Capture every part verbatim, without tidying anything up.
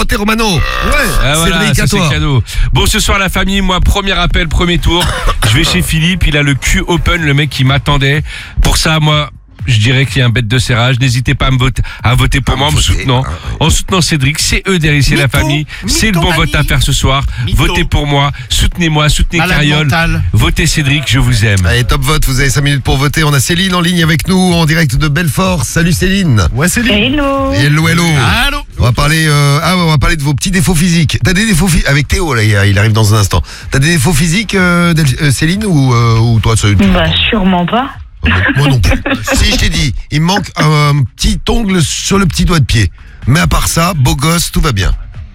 voter, Romano. Ouais. Ah, voilà, Cédric, ça, à c'est toi. cadeau. Bon, ce soir, la famille, moi, premier appel, premier tour. Je vais chez Philippe, il a le cul open, le mec qui m'attendait. Pour ça, moi, je dirais qu'il y a un bête de serrage. N'hésitez pas à me voter, à voter pour À moi en me voter. soutenant. Ah, oui. En soutenant Cédric, c'est eux derrière, c'est la Mytho, famille. C'est le bon mythomanie. vote à faire ce soir. Mytho. Votez pour moi, soutenez-moi, soutenez Malade Cariole. mental. Votez Cédric, je vous aime. Allez, top vote, vous avez cinq minutes pour voter. On a Céline en ligne avec nous, en direct de Belfort. Salut Céline. Ouais, c'est lui. Hello. Hello, hello. Allô. On va parler, euh, ah ouais, on va parler de vos petits défauts physiques. T'as des défauts physiques avec Théo là, il il arrive dans un instant. T'as des défauts physiques, euh, Del- euh, Céline, ou, euh, ou toi c'est- Bah sûrement pas. Euh, Moi non plus. Si je t'ai dit, il me manque un petit ongle sur le petit doigt de pied. Mais à part ça, beau gosse, tout va bien.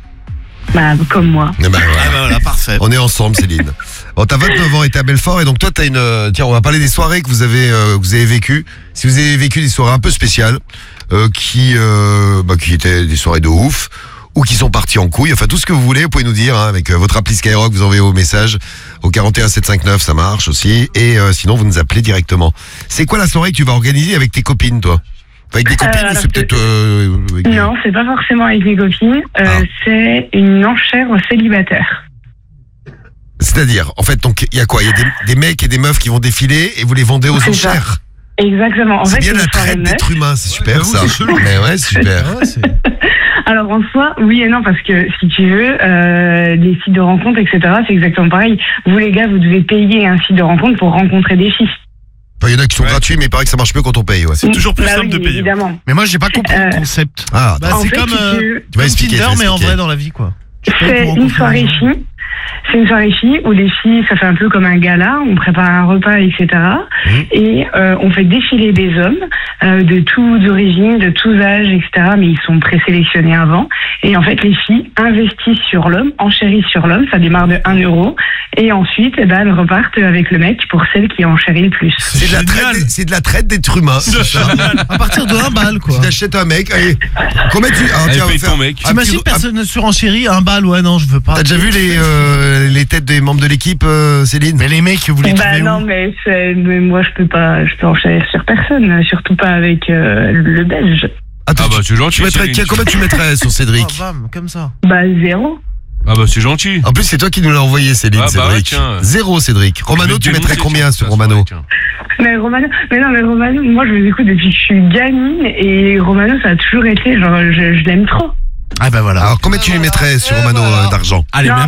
Bah comme moi. Eh ben, voilà. Ah bah voilà, parfait. On est ensemble, Céline. Bon, t'as vingt-neuf ans et t'es à Belfort, et donc toi t'as une. euh, Tiens, on va parler des soirées que vous avez, euh, que vous avez vécues. Si vous avez vécu des soirées un peu spéciales, euh, qui, euh, bah, qui étaient des soirées de ouf, ou qui sont parties en couille, enfin tout ce que vous voulez, vous pouvez nous dire hein, avec euh, votre appli Skyrock, vous envoyez vos messages au quarante et un sept cent cinquante-neuf, ça marche aussi, et euh, sinon vous nous appelez directement. C'est quoi la soirée que tu vas organiser avec tes copines, toi? Avec des copines Euh, ou alors, c'est peut-être euh, avec des- Non, c'est pas forcément avec mes copines. Euh, Ah. C'est une enchère aux célibataires. C'est-à-dire, en fait, donc il y a quoi? Il y a des, des mecs et des meufs qui vont défiler et vous les vendez aux C'est ça. enchères. Exactement. En C'est fait, bien c'est la une soirée traite meuf. d'êtres humains, c'est super j'avoue, ça. c'est chelou. Mais ouais, c'est super. Ouais, c'est- Alors en soi, oui et non, parce que si tu veux, euh, les sites de rencontres, et cetera, c'est exactement pareil. Vous les gars, vous devez payer un site de rencontre pour rencontrer des filles. Enfin, il y en a qui sont Ouais. gratuits, mais il paraît que ça marche mieux quand on paye. Ouais. C'est toujours plus Bah simple oui, de payer. évidemment. Mais moi, j'ai pas compris Euh, le concept. Ah, Bah, attends. En c'est fait, comme, si euh, tu veux, Tu vas comme expliquer, Tinder, tu vas mais en expliquer. vrai dans la vie, quoi. Tu payes c'est pour une rencontrer soirée des gens. fille. C'est une soirée fille où les filles, ça fait un peu comme un gala, on prépare un repas, et cetera. Mmh. Et euh, on fait défiler des hommes euh, de toutes origines, de tous âges, et cetera. Mais ils sont présélectionnés avant. Et en fait, les filles investissent sur l'homme, enchérissent sur l'homme, ça démarre de un euro. Et ensuite, eh ben, elles repartent avec le mec pour celle qui enchérit le plus. C'est de, la génial. traite, des- c'est de la traite d'êtres humains. c'est ça. À partir de un balle, quoi. Tu t'achètes un mec, allez, combien tu. Alors, Allez, tiens, on va paye faire ton mec. un T'imagines petit- personne ne surenchérit un balle, ouais, non, je veux pas. T'as déjà vu les, euh, les têtes des membres de l'équipe, euh, Céline? Mais les mecs, vous les Bah trouvez non, où? mais, c'est- mais moi je peux pas, je peux enchérir sur personne, surtout pas avec euh, le belge. Attends, Ah bah, tu- c'est gentil, tu mettrais, Céline. tiens, combien tu mettrais sur Cédric? Oh, bam, comme ça. Bah zéro. Ah bah, c'est gentil. En plus, c'est toi qui nous l'as envoyé, Céline, Ah bah ouais, Cédric. tiens. Zéro, Cédric. Romano, Je vais tu te mettrais dénoncer, combien tiens, sur ça, Romano? ouais, tiens. Mais Romano, mais non, mais Romano, moi je vous écoute depuis que je suis gamine et Romano ça a toujours été, genre je, je l'aime trop. Ah bah voilà. Alors, combien tu lui mettrais sur Romano euh, d'argent? Allez, Non, même